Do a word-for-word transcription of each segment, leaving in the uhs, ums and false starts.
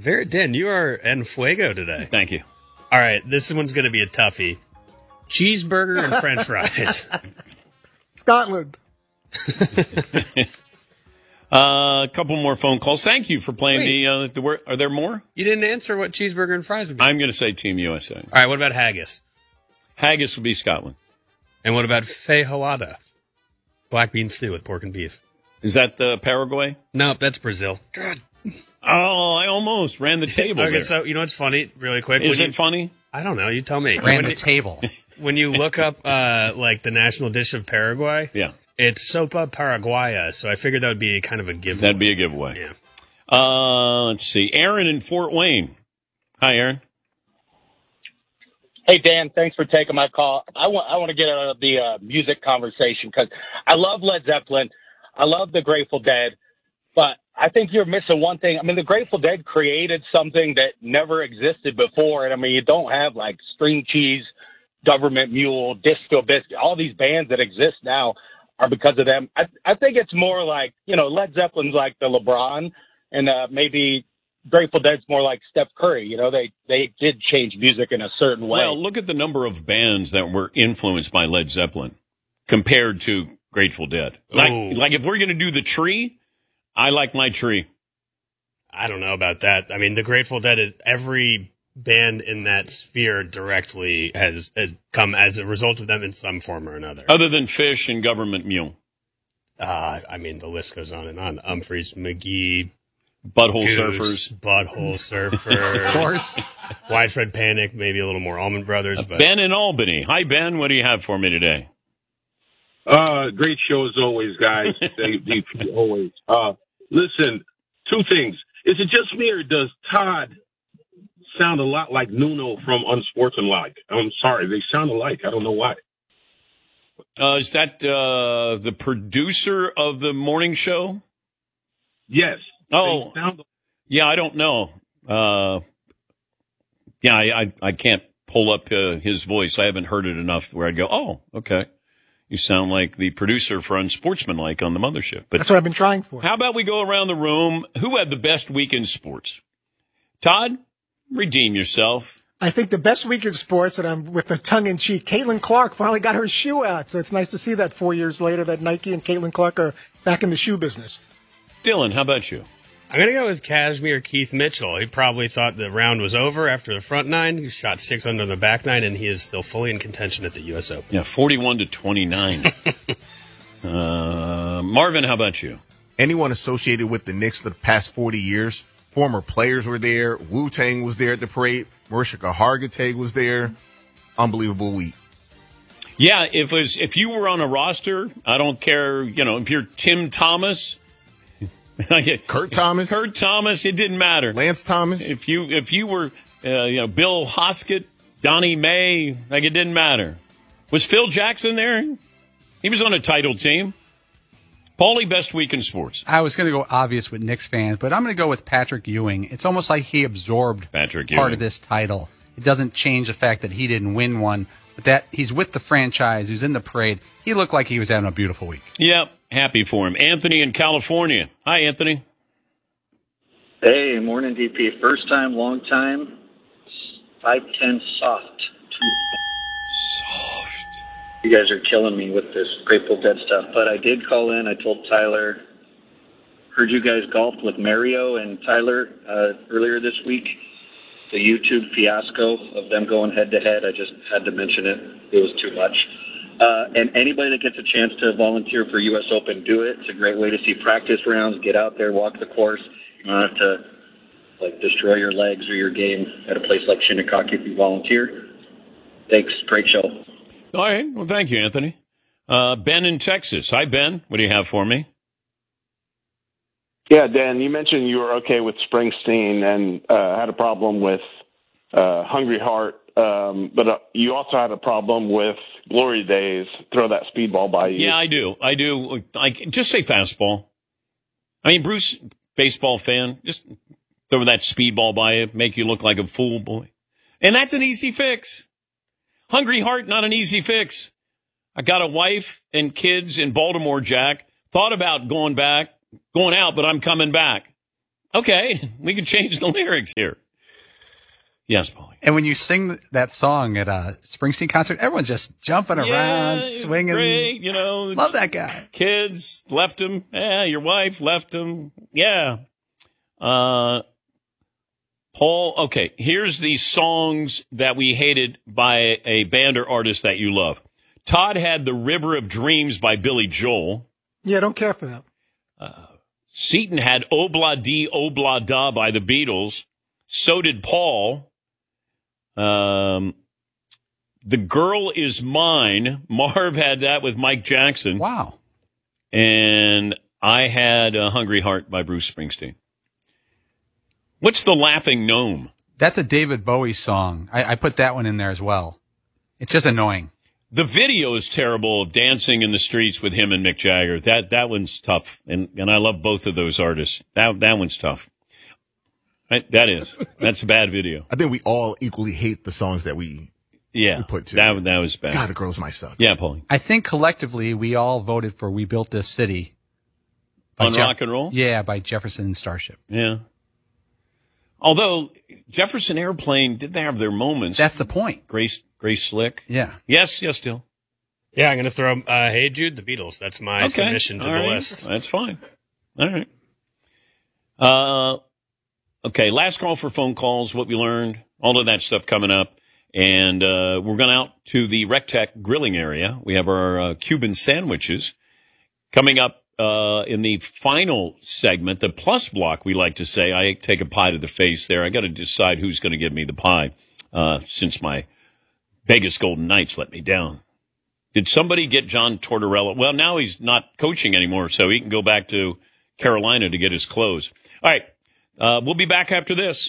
Very, Dan, you are en fuego today. Thank you. All right, this one's going to be a toughie. Cheeseburger and French fries. Scotland. Uh, a couple more phone calls. Thank you for playing Wait. the, uh, the word. Are there more? You didn't answer what cheeseburger and fries would be. I'm going to say Team U S A. All right, what about haggis? Haggis would be Scotland. And what about feijoada? Black bean stew with pork and beef. Is that uh, Paraguay? Nope, that's Brazil. God. Oh, I almost ran the table Okay, there. so you know what's funny? Really quick. Is when it you, funny? I don't know. You tell me. Ran when the you, table. When you look up uh, like the national dish of Paraguay, Yeah. it's sopa paraguaya. So I figured that would be kind of a giveaway. That'd be a giveaway. Yeah. Uh, let's see. Aaron in Fort Wayne. Hi, Aaron. Hey, Dan, thanks for taking my call. I want I want to get out of the uh, music conversation because I love Led Zeppelin. I love the Grateful Dead. But I think you're missing one thing. I mean, the Grateful Dead created something that never existed before. And, I mean, you don't have, like, String Cheese, Government Mule, Disco Biscuit. All these bands that exist now are because of them. I, I think it's more like, you know, Led Zeppelin's like the LeBron, and uh, maybe Grateful Dead's more like Steph Curry. You know, they, they did change music in a certain way. Well, look at the number of bands that were influenced by Led Zeppelin compared to Grateful Dead. Like, Ooh. like if we're going to do the tree, I like my tree. I don't know about that. I mean, the Grateful Dead, is, every band in that sphere directly has, has come as a result of them in some form or another. Other than Fish and Government Mule. Uh, I mean, the list goes on and on. Humphreys, McGee, Butthole Goose, Surfers. Butthole Surfers. Of course. Widespread Panic, maybe a little more Allman Brothers. But Ben in Albany. Hi, Ben. What do you have for me today? Uh, great show as always, guys. Dave D P, always. Uh, listen, two things. Is it just me or does Todd sound a lot like Nuno from Unsportsmanlike? I'm sorry, they sound alike. I don't know why. Uh, is that uh, the producer of the morning show? Yes. Oh, They sound yeah, I don't know. Uh, yeah, I, I, I can't pull up uh, his voice. I haven't heard it enough where I'd go, oh, okay. You sound like the producer for Unsportsmanlike on the mothership. But That's what I've been trying for. how about we go around the room? Who had the best week in sports? Todd, redeem yourself. I think the best week in sports, and I'm with the tongue in cheek, Caitlin Clark finally got her shoe out. So it's nice to see that four years later that Nike and Caitlin Clark are back in the shoe business. Dylan, how about you? I'm going to go with Kashmir Keith Mitchell. He probably thought the round was over after the front nine. He shot six under the back nine, and he is still fully in contention at the U S Open. Yeah, forty-one to twenty-nine. uh, Marvin, how about you? Anyone associated with the Knicks the past forty years, former players were there. Wu-Tang was there at the parade. Marishka Hargitay was there. Unbelievable week. Yeah, if it was, if you were on a roster, I don't care, you know, if you're Tim Thomas, Kurt Thomas, Kurt Thomas, it didn't matter. Lance Thomas. If you if you were, uh, you know, Bill Hoskett, Donnie May, like it didn't matter. Was Phil Jackson there? He was on a title team. Paulie, best week in sports. I was going to go obvious with Knicks fans, but I'm going to go with Patrick Ewing. It's almost like he absorbed Patrick part Ewing. of this title. It doesn't change the fact that he didn't win one, but that he's with the franchise, he's in the parade. He looked like he was having a beautiful week. Yep, happy for him. Anthony in California. Hi, Anthony. Hey, morning, D P. First time, long time, five ten soft. Soft. You guys are killing me with this Grateful Dead stuff, but I did call in. I told Tyler, heard you guys golfed with Mario and Tyler uh, earlier this week. The YouTube fiasco of them going head-to-head, I just had to mention it. It was too much. Uh, and anybody that gets a chance to volunteer for U S Open, do it. It's a great way to see practice rounds, get out there, walk the course. You don't have to like destroy your legs or your game at a place like Shinnecock if you volunteer. Thanks. Great show. All right. Well, thank you, Anthony. Uh, Ben in Texas. Hi, Ben. What do you have for me? Yeah, Dan, you mentioned you were okay with Springsteen and uh, had a problem with uh, Hungry Heart, um, but uh, you also had a problem with Glory Days. Throw that speedball by you. Yeah, I do. I do. I just say fastball. I mean, Bruce, baseball fan, just throw that speedball by you, make you look like a fool boy. And that's an easy fix. Hungry Heart, not an easy fix. I got a wife and kids in Baltimore, Jack. Thought about going back, going out, but I'm coming back. Okay, we can change the lyrics here. Yes, Paulie. And when you sing that song at a Springsteen concert, everyone's just jumping around, Yeah, swinging. Great, you know. Love that guy. Kids left him. Yeah, your wife left him. Yeah. Uh, Paul, okay, here's the songs that we hated by a band or artist that you love. Todd had The River of Dreams by Billy Joel. Yeah, I don't care for that. Uh, Seaton had Obla Di Obla Da by the Beatles. So did Paul. Um, The Girl Is Mine. Marv had that with Mike Jackson. Wow. And I had A Hungry Heart by Bruce Springsteen. What's The Laughing Gnome? That's a David Bowie song. I, I put that one in there as well. It's just annoying. The video is terrible of dancing in the streets with him and Mick Jagger. That that one's tough, and and I love both of those artists. That that one's tough. Right? That is. That's a bad video. I think we all equally hate the songs that we Yeah, we put to. that that was bad. God, the girls might suck. Yeah, Paulie. I think collectively we all voted for We Built This City. by On Jeff- rock and roll? Yeah, by Jefferson Starship. Yeah. Although Jefferson Airplane did they have their moments? That's the point. Grace Grace Slick. Yeah. Yes, yes, Dill. Yeah, I'm going to throw uh, Hey Jude, the Beatles. That's my Okay. submission to All the right. list. That's fine. All right. Uh, okay, last call for phone calls, what we learned, all of that stuff coming up. And uh, we're going out to the Rectech grilling area. We have our uh, Cuban sandwiches coming up uh, in the final segment, the plus block, we like to say. I take a pie to the face there. I got to decide who's going to give me the pie uh, since my Vegas Golden Knights let me down. Did somebody get John Tortorella? Well, now he's not coaching anymore, so he can go back to Carolina to get his clothes. All right, uh, we'll be back after this.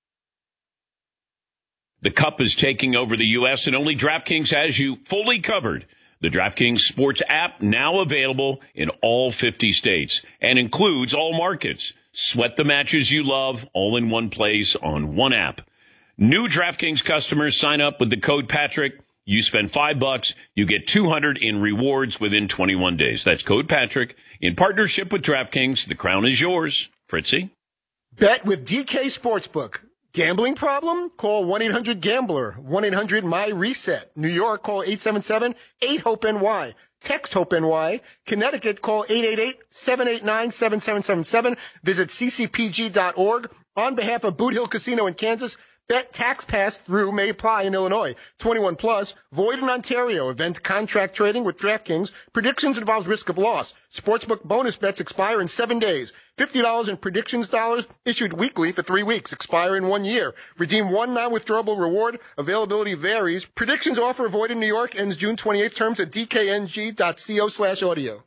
The Cup is taking over the U S, and only DraftKings has you fully covered. The DraftKings Sports app now available in all fifty states and includes all markets. Sweat the matches you love all in one place on one app. New DraftKings customers sign up with the code Patrick. You spend five bucks, you get two hundred in rewards within twenty-one days. That's code Patrick. In partnership with DraftKings, the crown is yours. Fritzy? Bet with D K Sportsbook. Gambling problem? Call one eight hundred gambler. one eight hundred my reset. New York, call eight seven seven eight hope N Y. Text HOPE-NY. Connecticut, call eight eight eight seven eight nine seven seven seven seven. Visit c c p g dot org. On behalf of Boot Hill Casino in Kansas, bet tax pass through may apply in Illinois. twenty-one plus, void in Ontario. Event contract trading with DraftKings. Predictions involves risk of loss. Sportsbook bonus bets expire in seven days. fifty dollars in predictions dollars issued weekly for three weeks. Expire in one year. Redeem one non-withdrawable reward. Availability varies. Predictions offer void in New York. Ends June twenty-eighth. Terms at d k n g dot co slash audio.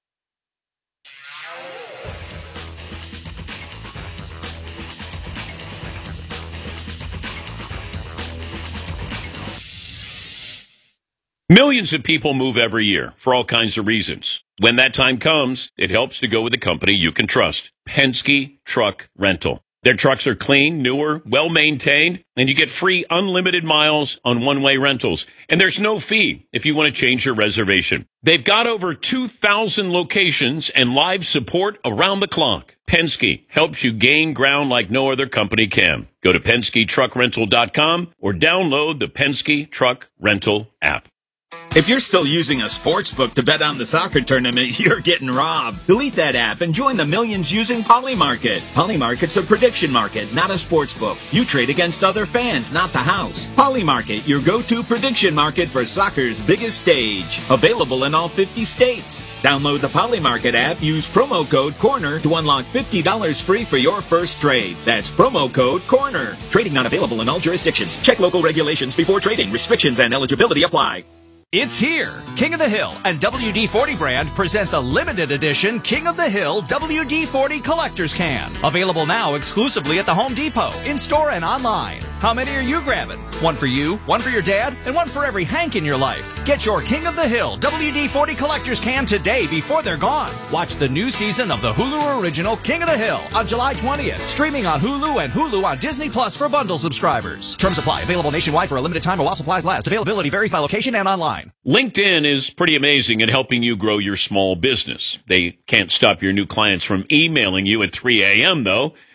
Millions of people move every year for all kinds of reasons. When that time comes, it helps to go with a company you can trust. Penske Truck Rental. Their trucks are clean, newer, well-maintained, and you get free unlimited miles on one-way rentals. And there's no fee if you want to change your reservation. They've got over two thousand locations and live support around the clock. Penske helps you gain ground like no other company can. Go to Penske Truck Rental dot com or download the Penske Truck Rental app. If you're still using a sports book to bet on the soccer tournament, you're getting robbed. Delete that app and join the millions using Polymarket. Polymarket's a prediction market, not a sports book. You trade against other fans, not the house. Polymarket, your go-to prediction market for soccer's biggest stage. Available in all fifty states. Download the Polymarket app, use promo code CORNER to unlock fifty dollars free for your first trade. That's promo code CORNER. Trading not available in all jurisdictions. Check local regulations before trading. Restrictions and eligibility apply. It's here. King of the Hill and W D forty brand present the limited edition King of the Hill W D forty Collector's Can. Available now exclusively at the Home Depot, in-store and online. How many are you grabbing? One for you, one for your dad, and one for every Hank in your life. Get your King of the Hill W D forty Collector's Can today before they're gone. Watch the new season of the Hulu original King of the Hill on July twentieth. Streaming on Hulu and Hulu on Disney Plus for bundle subscribers. Terms apply. Available nationwide for a limited time while supplies last. Availability varies by location and online. LinkedIn is pretty amazing at helping you grow your small business. They can't stop your new clients from emailing you at three a.m., though.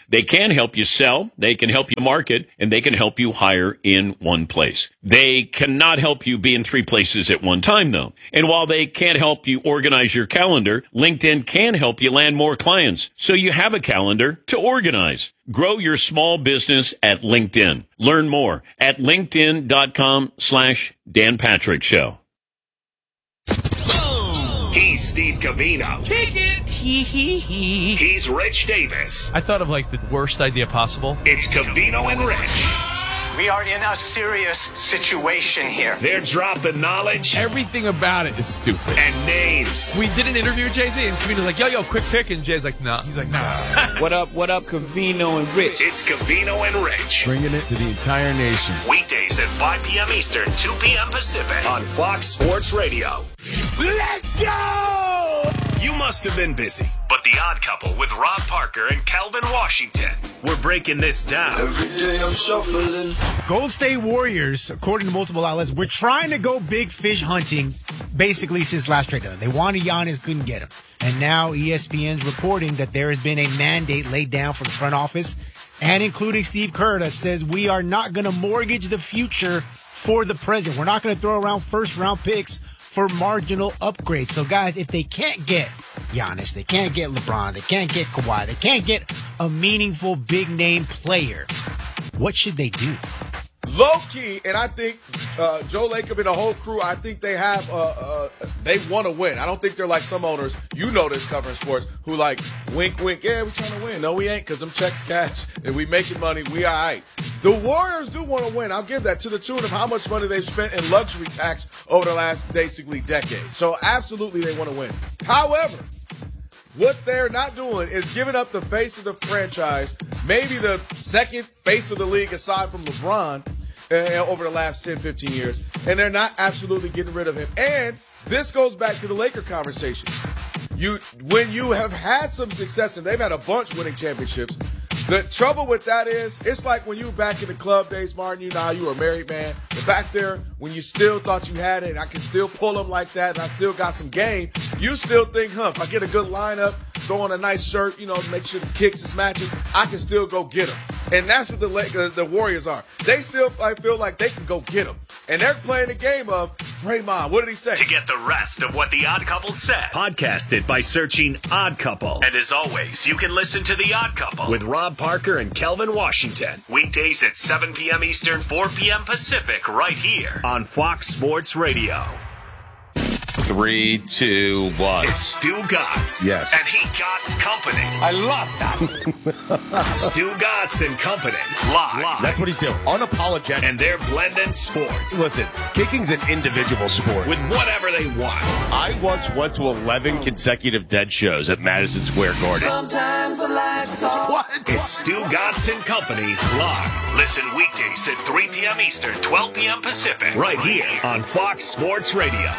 They can help you sell, they can help you market, and they can help you hire in one place. They cannot help you be in three places at one time, though. And while they can't help you organize your calendar, LinkedIn can help you land more clients so you have a calendar to organize. Grow your small business at LinkedIn. Learn more at linkedin.com slash Dan Patrick Show. He's Steve Covino. Kick it. Hee hee hee. He's Rich Davis. I thought of like the worst idea possible. It's Covino and Rich. We are in a serious situation here. They're dropping knowledge. Everything about it is stupid. And names. We did an interview with Jay-Z, and Covino's like, yo, yo, quick pick. And Jay's like, nah. He's like, nah. What up, what up, Covino and Rich? It's Covino and Rich. Bringing it to the entire nation. Weekdays at five p.m. Eastern, two p.m. Pacific on Fox Sports Radio. Let's go! You must have been busy, but The Odd Couple with Rob Parker and Calvin Washington. We're breaking this down. Every day I'm shuffling. Golden State Warriors, according to multiple outlets, were trying to go big fish hunting basically since last trade deadline. They wanted Giannis, couldn't get him. And now E S P N's reporting that there has been a mandate laid down from the front office and including Steve Kerr that says we are not going to mortgage the future for the present. We're not going to throw around first round picks for marginal upgrades. So, guys, if they can't get Giannis, they can't get LeBron, they can't get Kawhi, they can't get a meaningful big-name player, what should they do? Low-key, and I think uh, Joe Lacob and the whole crew, I think they have, uh, uh, they want to win. I don't think they're like some owners, you know this covering sports, who like, wink, wink, yeah, we're trying to win. No, we ain't, because them checks cash, and we making money, we all right. The Warriors do want to win. I'll give that to the tune of how much money they've spent in luxury tax over the last basically decade. So absolutely they want to win. However, what they're not doing is giving up the face of the franchise, maybe the second face of the league aside from LeBron uh, over the last ten, fifteen years. And they're not absolutely getting rid of him. And this goes back to the Laker conversation. You, when you have had some success, and they've had a bunch winning championships, the trouble with that is, it's like when you were back in the club days, Martin, you know how you were a married man. But back there, when you still thought you had it, and I can still pull them like that, and I still got some game, you still think, huh, if I get a good lineup, throw on a nice shirt, you know, make sure the kicks is matching, I can still go get them. And that's what the uh, the Warriors are. They still like, feel like they can go get them. And they're playing the game of, Draymond, what did he say? To get the rest of what The Odd Couple said, podcast it by searching Odd Couple. And as always, you can listen to The Odd Couple with Rob Parker and Kelvin Washington. Weekdays at seven p.m. Eastern, four p.m. Pacific, right here on Fox Sports Radio. Three, two, one. It's Stu Gotts. Yes. And he Gotts Company. I love that. Stu Gotts and Company. Live. Live. That's what he's doing. Unapologetic. And they're blending sports. Listen, kicking's an individual sport. With whatever they want. I once went to eleven consecutive dead shows at Madison Square Garden. Sometimes the lights off. What? It's Stu Gotts and Company live. Listen weekdays at three p.m. Eastern, twelve p.m. Pacific. Right here on Fox Sports Radio.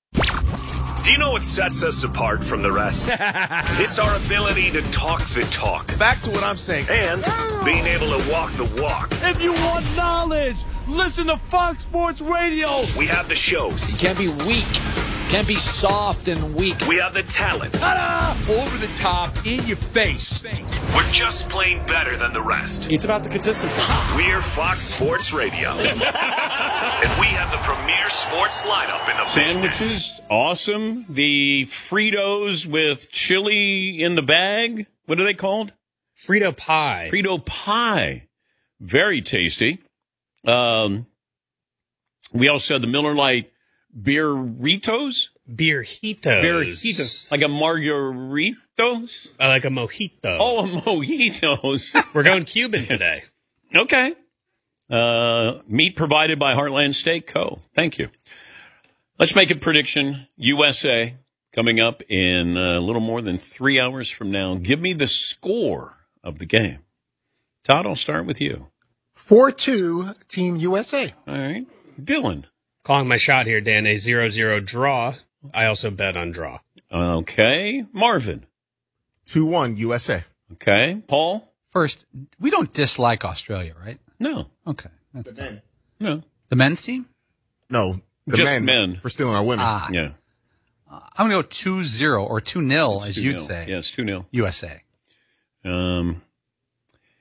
Do you know what sets us apart from the rest? It's our ability to talk the talk. Back to what I'm saying. And being able to walk the walk. If you want knowledge, listen to Fox Sports Radio. We have the shows. You can't be weak. Can't be soft and weak. We have the talent. Ta-da! Over the top, in your face. We're just plain better than the rest. It's about the consistency. We're Fox Sports Radio. And we have the premier sports lineup in the Sandwiches, business. awesome. The Fritos with chili in the bag. What are they called? Frito pie. Frito pie. Very tasty. Um, we also have the Miller Lite Beeritos? Beeritos. Beeritos. Like a margaritos? I like a mojito. Oh, a mojitos. We're going Cuban today. Okay. Uh, meat provided by Heartland Steak Co. Thank you. Let's make a prediction. U S A coming up in a little more than three hours from now. Give me the score of the game. Todd, I'll start with you. four two, Team U S A. All right. Dylan. Calling my shot here, Dan. A zero zero draw. I also bet on draw. Okay. Marvin. two one U S A. Okay. Paul? First, we don't dislike Australia, right? No. Okay. That's the men. No. The men's team? No. The Just men, men. For stealing our women. Ah. Yeah. Uh, I'm going to go two zero or two nil, as two you'd nil. say. Yes, two nil. U S A. Um,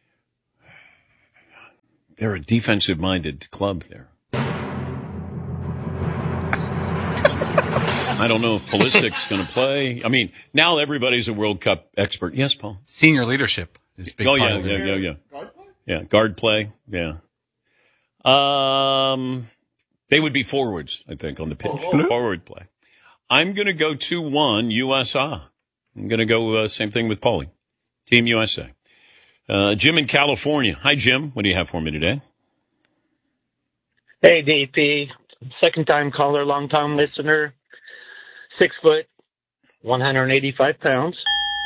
they're a defensive-minded club there. I don't know if Pulisic's going to play. I mean, now everybody's a World Cup expert. Yes, Paul? Senior leadership is big. Oh, part yeah, of yeah, it. yeah, yeah. Guard play? Yeah, guard play. Yeah. Um, they would be forwards, I think, on the pitch. Oh, forward play. I'm going to go two one U S A. I'm going to go uh, same thing with Paulie. Team U S A. Uh, Jim in California. Hi, Jim. What do you have for me today? Hey, D P. Second time caller, long time listener. Six foot, one hundred eighty-five pounds.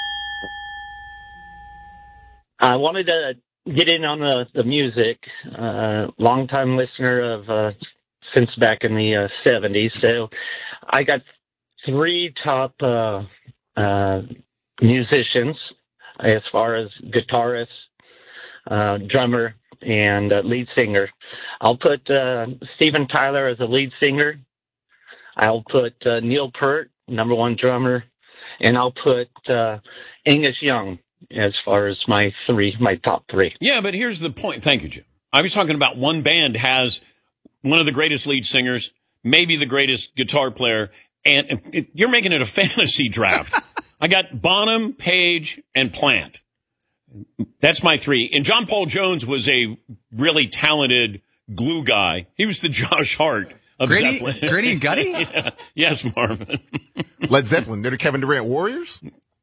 I wanted to get in on the, the music. Uh, long time listener of, uh, since back in the uh, seventies. So I got three top, uh, uh, musicians as far as guitarist, uh, drummer, and uh, lead singer. I'll put uh, Steven Tyler as a lead singer. I'll put uh, Neil Peart, number one drummer, and I'll put uh, Angus Young as far as my three, my top three. Yeah, but here's the point. Thank you, Jim. I was talking about one band has one of the greatest lead singers, maybe the greatest guitar player, and it, you're making it a fantasy draft. I got Bonham, Page, and Plant. That's my three. And John Paul Jones was a really talented glue guy. He was the Josh Hart of Gritty, Zeppelin. Gritty and Gutty? Yeah. Yes, Marvin. Led Zeppelin. They're the Kevin Durant Warriors?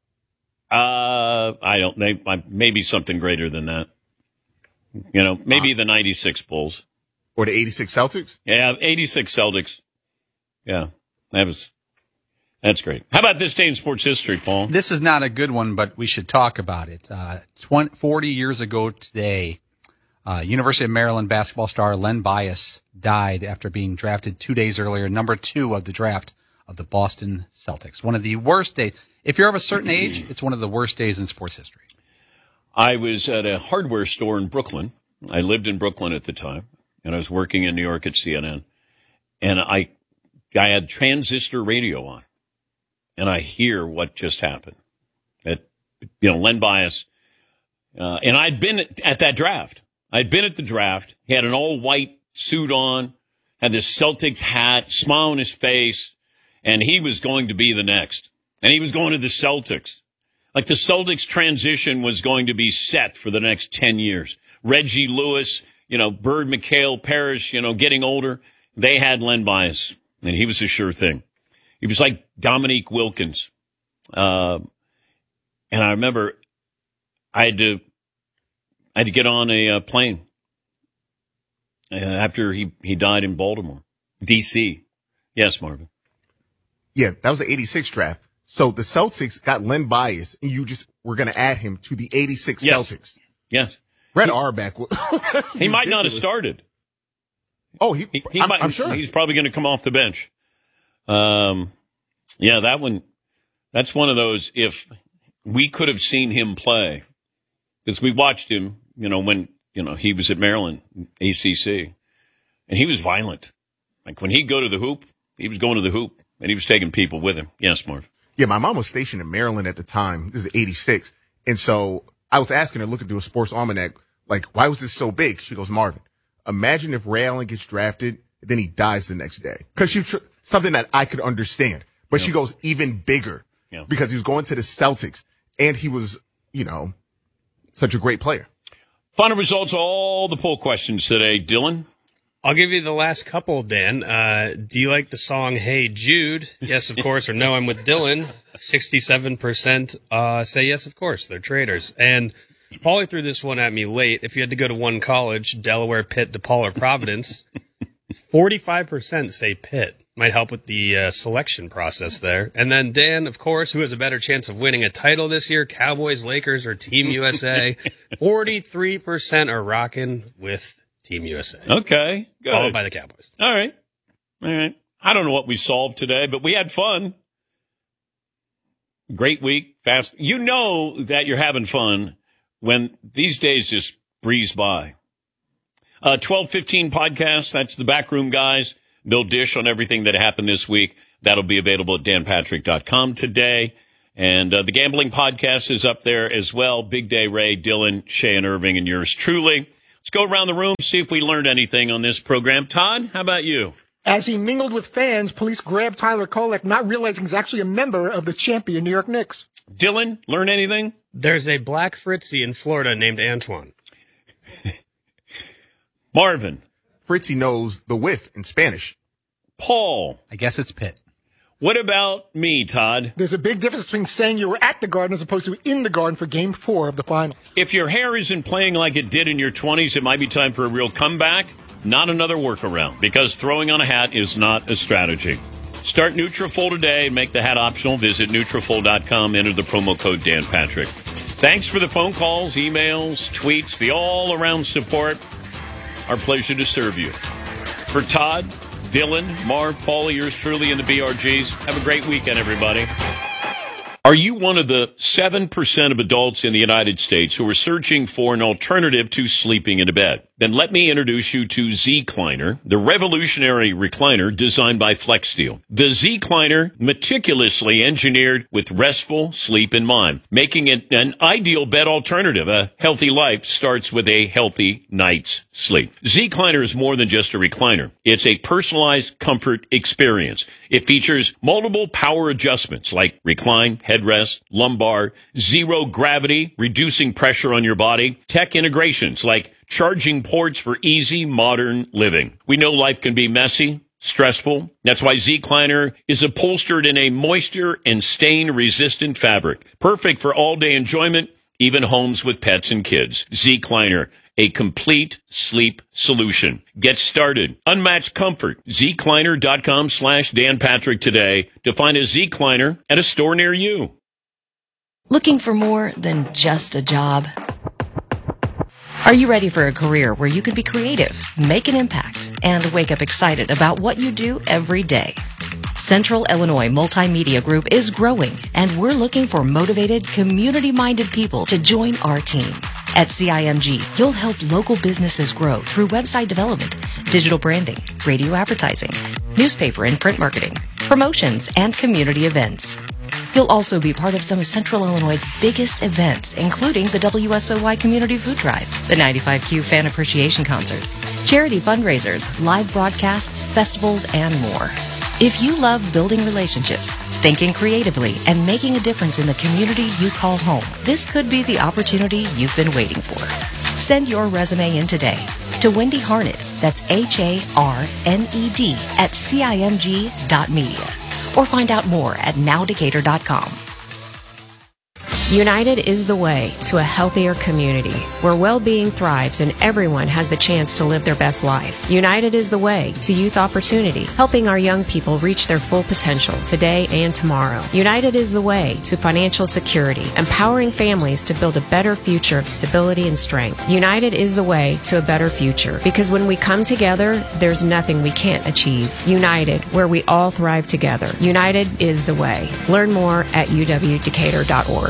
Uh, I don't, they, maybe something greater than that. You know, maybe uh, the ninety-six Bulls. Or the eighty-six Celtics? Yeah, eighty-six Celtics. Yeah, that was, that's great. How about this day in sports history, Paul? This is not a good one, but we should talk about it. Uh, twenty, forty years ago today, uh, University of Maryland basketball star Len Bias died after being drafted two days earlier, number two of the draft of the Boston Celtics. One of the worst days. If you're of a certain age, it's one of the worst days in sports history. I was at a hardware store in Brooklyn. I lived in Brooklyn at the time, and I was working in New York at C N N. And I, I had transistor radio on, and I hear what just happened. That, you know, Len Bias, uh, and I'd been at, at that draft. I'd been at the draft. He had an all white suit on, had this Celtics hat, smile on his face, and he was going to be the next. And he was going to the Celtics. Like the Celtics transition was going to be set for the next ten years. Reggie Lewis, you know, Bird McHale, Parrish, you know, getting older. They had Len Bias, and he was a sure thing. He was like Dominique Wilkins. Uh, and I remember I had to, I had to get on a uh, plane uh, after he, he died in Baltimore, D C. Yes, Marvin. Yeah, that was the eighty-six draft. So the Celtics got Len Bias, and you just were going to add him to the eighty-six yes. Celtics. Yes. Red Auerbach. He might not have started. Oh, he, he, he I'm, might, I'm sure. He's probably going to come off the bench. Um, yeah, that one, that's one of those, if we could have seen him play, because we watched him, you know, when, you know, he was at Maryland, A C C, and he was violent. Like when he'd go to the hoop, he was going to the hoop, and he was taking people with him. Yes, Marv. Yeah, my mom was stationed in Maryland at the time. This is eighty-six. And so I was asking her, looking through a sports almanac, like, why was this so big? She goes, Marvin, imagine if Ray Allen gets drafted, then he dies the next day. Because she tr- something that I could understand. But yeah. She goes even bigger yeah. because he was going to the Celtics, and he was, you know, such a great player. Final results, all the poll questions today. Dylan? I'll give you the last couple, Dan. Uh, do you like the song Hey Jude? Yes, of course, or no, I'm with Dylan. sixty-seven percent uh, say yes, of course. They're traders. And Paulie threw this one at me late. If you had to go to one college, Delaware, Pitt, DePaul, or Providence, forty-five percent say Pitt. Might help with the uh, selection process there. And then Dan, of course, who has a better chance of winning a title this year, Cowboys, Lakers, or Team U S A? forty-three percent are rocking with Team U S A. Okay, good. Followed by the Cowboys. All right. All right. I don't know what we solved today, but we had fun. Great week. Fast. You know that you're having fun when these days just breeze by. Uh, twelve fifteen podcast. That's the Backroom Guys. They'll dish on everything that happened this week. That'll be available at dan patrick dot com today. And uh, the Gambling Podcast is up there as well. Big Day Ray, Dylan, Shay, and Irving, and yours truly. Let's go around the room, see if we learned anything on this program. Todd, how about you? As he mingled with fans, police grabbed Tyler Kolek, not realizing he's actually a member of the champion New York Knicks. Dylan, learn anything? There's a black Fritzy in Florida named Antoine. Marvin. Fritzy knows the whiff in Spanish. Paul. I guess it's Pitt. What about me, Todd? There's a big difference between saying you were at the Garden as opposed to in the Garden for Game four of the final. If your hair isn't playing like it did in your twenties, it might be time for a real comeback. Not another workaround, because throwing on a hat is not a strategy. Start Nutrafol today and make the hat optional. Visit Nutrafol dot com. Enter the promo code Dan Patrick. Thanks for the phone calls, emails, tweets, the all-around support. Our pleasure to serve you. For Todd, Dylan, Marv, Paul, yours truly, and the B R Gs, have a great weekend, everybody. Are you one of the seven percent of adults in the United States who are searching for an alternative to sleeping in a bed? Then let me introduce you to Z-Cliner, the revolutionary recliner designed by FlexSteel. The Z-Cliner, meticulously engineered with restful sleep in mind, making it an ideal bed alternative. A healthy life starts with a healthy night's sleep. Z-Cliner is more than just a recliner. It's a personalized comfort experience. It features multiple power adjustments like recline, headrest, lumbar, zero gravity, reducing pressure on your body, tech integrations like charging ports for easy modern living. We know life can be messy, stressful. That's why Z-Cliner is upholstered in a moisture and stain-resistant fabric, perfect for all-day enjoyment, even homes with pets and kids. Z-Cliner, a complete sleep solution. Get started. Unmatched comfort. Z-Cliner dot com slash Dan Patrick today to find a Z-Cliner at a store near you. Looking for more than just a job? Are you ready for a career where you can be creative, make an impact, and wake up excited about what you do every day? Central Illinois Multimedia Group is growing, and we're looking for motivated, community-minded people to join our team. At C I M G, you'll help local businesses grow through website development, digital branding, radio advertising, newspaper and print marketing, promotions, and community events. You'll also be part of some of Central Illinois' biggest events, including the W S O Y Community Food Drive, the ninety-five Q Fan Appreciation Concert, charity fundraisers, live broadcasts, festivals, and more. If you love building relationships, thinking creatively, and making a difference in the community you call home, this could be the opportunity you've been waiting for. Send your resume in today to Wendy Harned, that's H A R N E D, at C I M G dot media. Or find out more at now decatur dot com. United is the way to a healthier community where well-being thrives and everyone has the chance to live their best life. United is the way to youth opportunity, helping our young people reach their full potential today and tomorrow. United is the way to financial security, empowering families to build a better future of stability and strength. United is the way to a better future because when we come together, there's nothing we can't achieve. United, where we all thrive together. United is the way. Learn more at U W Decatur dot org.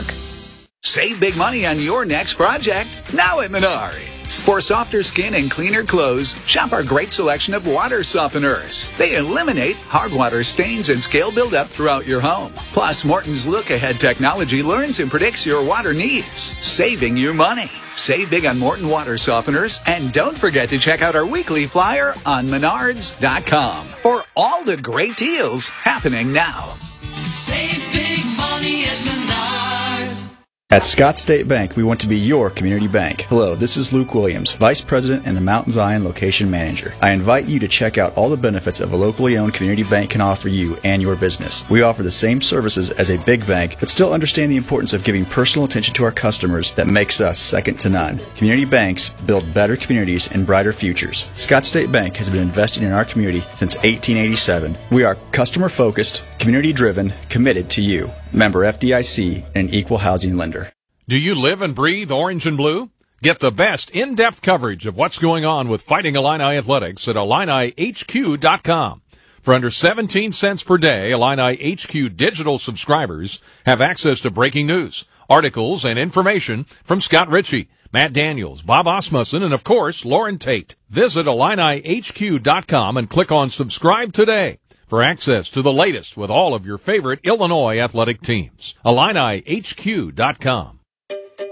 Save big money on your next project now at Menards. For softer skin and cleaner clothes, shop our great selection of water softeners. They eliminate hard water stains and scale buildup throughout your home. Plus, Morton's look-ahead technology learns and predicts your water needs, saving you money. Save big on Morton water softeners, and don't forget to check out our weekly flyer on Menards dot com for all the great deals happening now. Save big money at Menards. At Scott State Bank, we want to be your community bank. Hello, this is Luke Williams, Vice President and the Mount Zion Location Manager. I invite you to check out all the benefits of a locally owned community bank can offer you and your business. We offer the same services as a big bank, but still understand the importance of giving personal attention to our customers that makes us second to none. Community banks build better communities and brighter futures. Scott State Bank has been investing in our community since eighteen eighty-seven. We are customer-focused, community-driven, committed to you. Member F D I C and an equal housing lender. Do you live and breathe orange and blue? Get the best in-depth coverage of what's going on with Fighting Illini Athletics at Illini H Q dot com. For under seventeen cents per day, Illini H Q digital subscribers have access to breaking news, articles, and information from Scott Ritchie, Matt Daniels, Bob Osmussen, and of course, Lauren Tate. Visit Illini H Q dot com and click on subscribe today for access to the latest with all of your favorite Illinois athletic teams. Illini H Q dot com.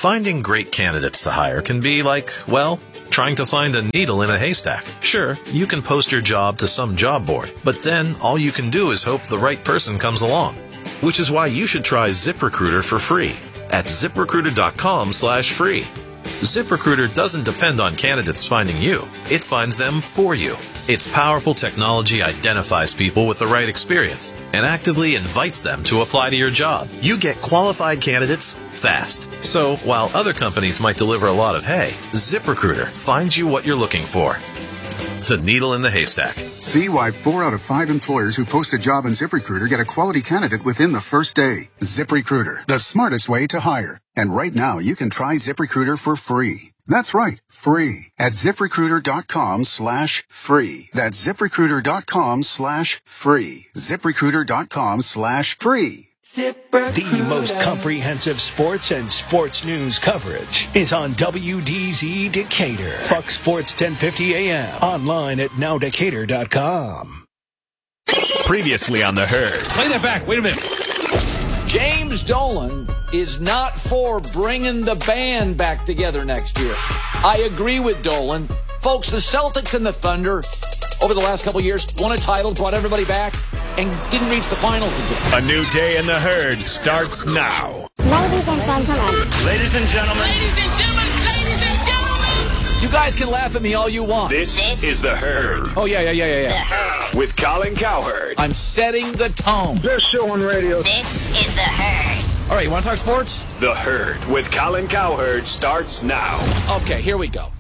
Finding great candidates to hire can be like, well, trying to find a needle in a haystack. Sure, you can post your job to some job board, but then all you can do is hope the right person comes along. Which is why you should try ZipRecruiter for free at ZipRecruiter.com slash free. ZipRecruiter doesn't depend on candidates finding you. It finds them for you. Its powerful technology identifies people with the right experience and actively invites them to apply to your job. You get qualified candidates fast. So while other companies might deliver a lot of hay, ZipRecruiter finds you what you're looking for. The needle in the haystack. See why four out of five employers who post a job on ZipRecruiter get a quality candidate within the first day. ZipRecruiter, the smartest way to hire. And right now, you can try ZipRecruiter for free. That's right, free at ZipRecruiter.com slash free. That's ZipRecruiter.com slash free. ZipRecruiter.com slash free. The most comprehensive sports and sports news coverage is on W D Z Decatur. Fox Sports ten fifty A M. Online at now decatur dot com. Previously on The Herd. Play that back. Wait a minute. James Dolan is not for bringing the band back together next year. I agree with Dolan. Folks, the Celtics and the Thunder over the last couple of years won a title, brought everybody back, and didn't reach the finals again. A new day in The Herd starts now. Ladies and gentlemen. Ladies and gentlemen. Ladies and gentlemen. Ladies and gentlemen. You guys can laugh at me all you want. This, this is The Herd. Oh, yeah, yeah, yeah, yeah, yeah. With Colin Cowherd. I'm setting the tone. Best show on radio. This is The Herd. All right, you want to talk sports? The Herd with Colin Cowherd starts now. Okay, here we go.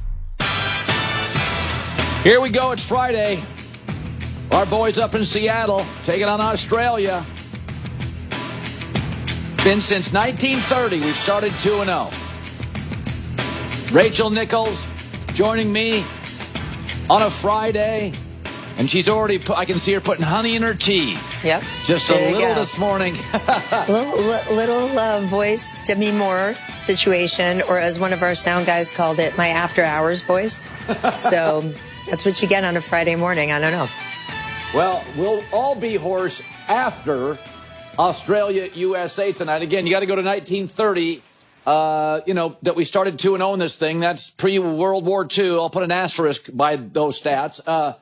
Here we go. It's Friday. Our boys up in Seattle taking on Australia. Been since nineteen thirty. We've started two and oh. Rachel Nichols joining me on a Friday. And she's already, put, I can see her putting honey in her tea. Yep. Just there a little this morning. little little uh, voice, Demi Moore situation, or as one of our sound guys called it, my after hours voice. So that's what you get on a Friday morning. I don't know. Well, we'll all be hoarse after Australia U S A tonight. Again, you got to go to nineteen thirty. Uh, you know, that we started two and oh in this thing. That's pre-World War Two. I'll put an asterisk by those stats. Uh,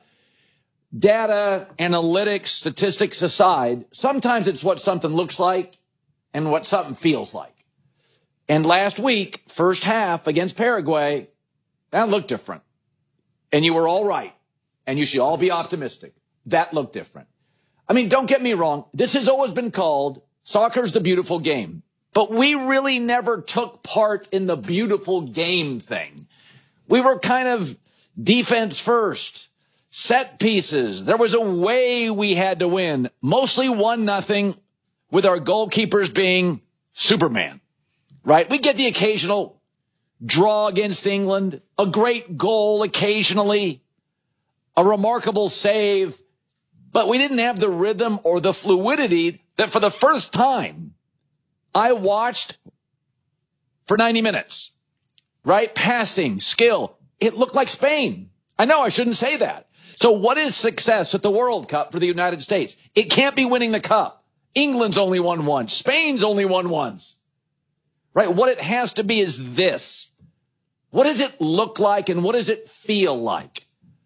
Data, analytics, statistics aside, sometimes it's what something looks like and what something feels like. And last week, first half against Paraguay, that looked different. And you were all right. And you should all be optimistic. That looked different. I mean, don't get me wrong. This has always been called soccer's the beautiful game. But we really never took part in the beautiful game thing. We were kind of defense first. Set pieces. There was a way we had to win. Mostly one nothing with our goalkeepers being Superman, right? We get the occasional draw against England, a great goal occasionally, a remarkable save, but we didn't have the rhythm or the fluidity that for the first time I watched for ninety minutes, right? Passing, skill. It looked like Spain. I know I shouldn't say that. So what is success at the World Cup for the United States? It can't be winning the cup. England's only won once. Spain's only won once. Right? What it has to be is this. What does it look like and what does it feel like?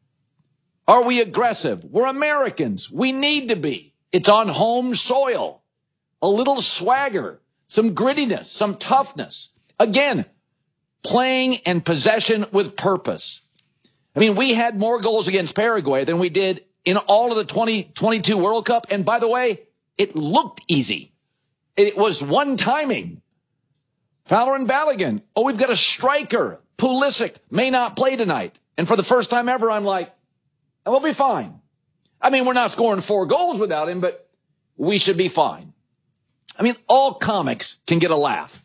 Are we aggressive? We're Americans. We need to be. It's on home soil. A little swagger, some grittiness, some toughness. Again, playing and possession with purpose. I mean, we had more goals against Paraguay than we did in all of the twenty twenty-two World Cup. And by the way, it looked easy. It was one timing. Fowler and Balogun. Oh, we've got a striker. Pulisic may not play tonight. And for the first time ever, I'm like, we'll be fine. I mean, we're not scoring four goals without him, but we should be fine. I mean, all comics can get a laugh.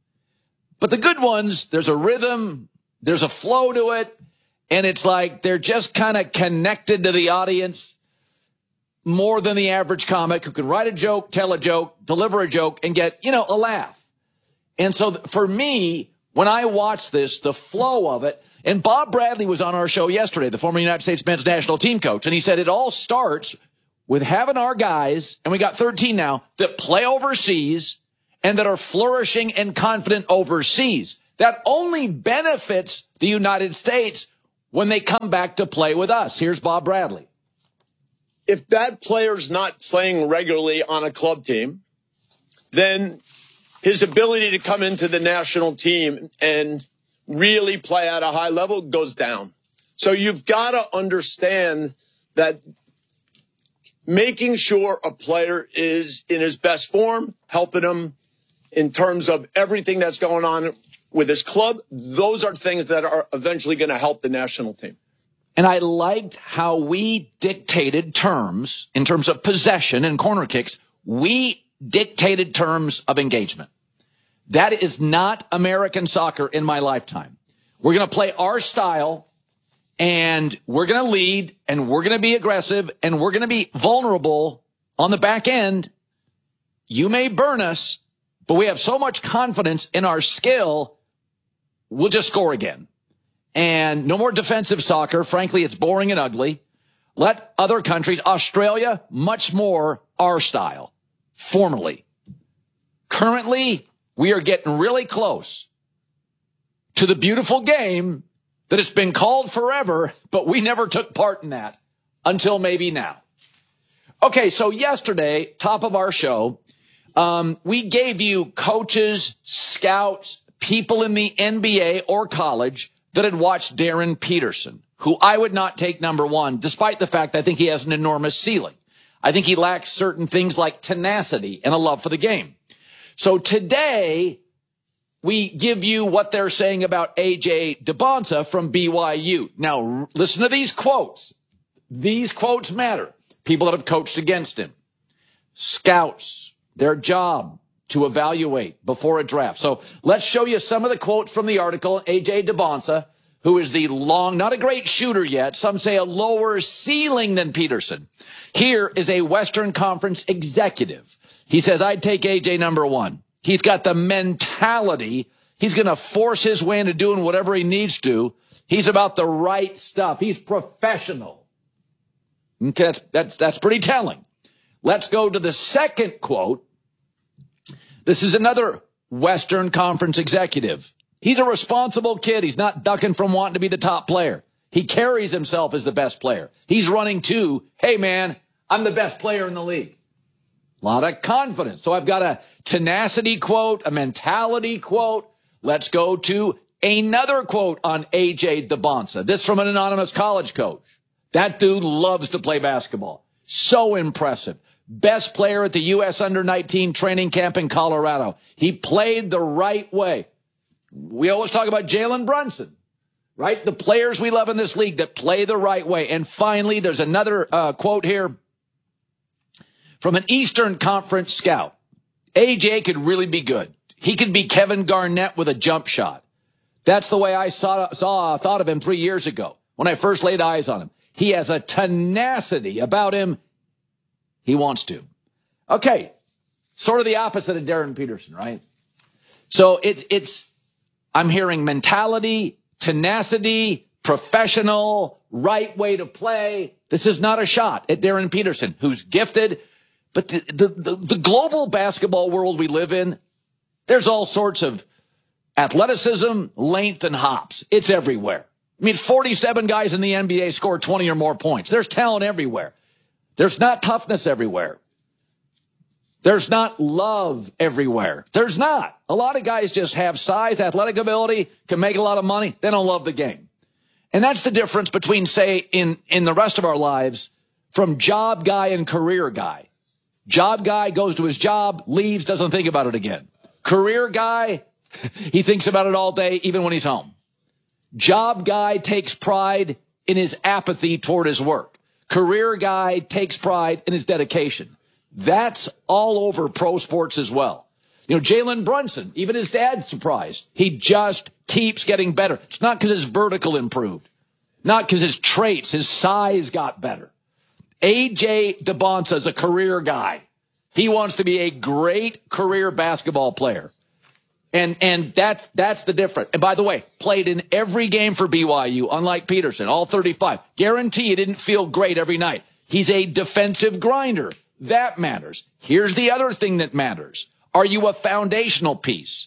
But the good ones, there's a rhythm, there's a flow to it. And it's like they're just kind of connected to the audience more than the average comic who can write a joke, tell a joke, deliver a joke, and get, you know, a laugh. And so for me, when I watch this, the flow of it, and Bob Bradley was on our show yesterday, the former United States men's national team coach, and he said it all starts with having our guys, and we got thirteen now, that play overseas and that are flourishing and confident overseas. That only benefits the United States when they come back to play with us. Here's Bob Bradley. If that player's not playing regularly on a club team, then his ability to come into the national team and really play at a high level goes down. So you've got to understand that making sure a player is in his best form, helping him in terms of everything that's going on with his club, those are things that are eventually going to help the national team. And I liked how we dictated terms in terms of possession and corner kicks. We dictated terms of engagement. That is not American soccer in my lifetime. We're going to play our style, and we're going to lead, and we're going to be aggressive, and we're going to be vulnerable on the back end. You may burn us, but we have so much confidence in our skill, we'll just score again. And no more defensive soccer. Frankly, it's boring and ugly. Let other countries, Australia, much more our style, formerly. Currently, we are getting really close to the beautiful game that it's been called forever, but we never took part in that until maybe now. Okay, so yesterday, top of our show, um, we gave you coaches, scouts, people in the N B A or college that had watched Darren Peterson, who I would not take number one, despite the fact that I think he has an enormous ceiling. I think he lacks certain things like tenacity and a love for the game. So today, we give you what they're saying about A J DeBonsa from B Y U. Now, listen to these quotes. These quotes matter. People that have coached against him. Scouts, their job to evaluate before a draft. So let's show you some of the quotes from the article. A J DeBonsa, who is the long, not a great shooter yet. Some say a lower ceiling than Peterson. Here is a Western Conference executive. He says, I'd take A J number one. He's got the mentality. He's going to force his way into doing whatever he needs to. He's about the right stuff. He's professional. Okay, that's, that's, that's pretty telling. Let's go to the second quote. This is another Western Conference executive. He's a responsible kid. He's not ducking from wanting to be the top player. He carries himself as the best player. He's running to, hey, man, I'm the best player in the league. A lot of confidence. So I've got a tenacity quote, a mentality quote. Let's go to another quote on A J DeBonsa. This from an anonymous college coach. That dude loves to play basketball. So impressive. Best player at the U S under nineteen training camp in Colorado. He played the right way. We always talk about Jalen Brunson, right? The players we love in this league that play the right way. And finally, there's another uh, quote here from an Eastern Conference scout. A J could really be good. He could be Kevin Garnett with a jump shot. That's the way I saw, saw thought of him three years ago when I first laid eyes on him. He has a tenacity about him. He wants to. Okay. Sort of the opposite of Darren Peterson, right? So it, it's, I'm hearing mentality, tenacity, professional, right way to play. This is not a shot at Darren Peterson, who's gifted. But the, the, the, the global basketball world we live in, there's all sorts of athleticism, length, and hops. It's everywhere. I mean, forty-seven guys in the N B A score twenty or more points. There's talent everywhere. There's not toughness everywhere. There's not love everywhere. There's not. A lot of guys just have size, athletic ability, can make a lot of money. They don't love the game. And that's the difference between, say, in, in the rest of our lives, from job guy and career guy. Job guy goes to his job, leaves, doesn't think about it again. Career guy, he thinks about it all day, even when he's home. Job guy takes pride in his apathy toward his work. Career guy takes pride in his dedication. That's all over pro sports as well. You know, Jalen Brunson, even his dad's surprised. He just keeps getting better. It's not because his vertical improved. Not because his traits, his size got better. A J DeBonsa is a career guy. He wants to be a great career basketball player. And and that's that's the difference. And by the way, played in every game for B Y U, unlike Peterson, all thirty-five. Guarantee he didn't feel great every night. He's a defensive grinder. That matters. Here's the other thing that matters. Are you a foundational piece?